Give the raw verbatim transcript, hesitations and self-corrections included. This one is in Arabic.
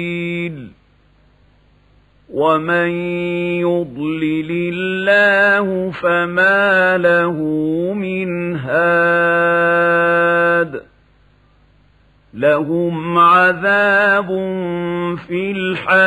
ومن يضلل الله فما له من هاد لهم عذاب في الحياة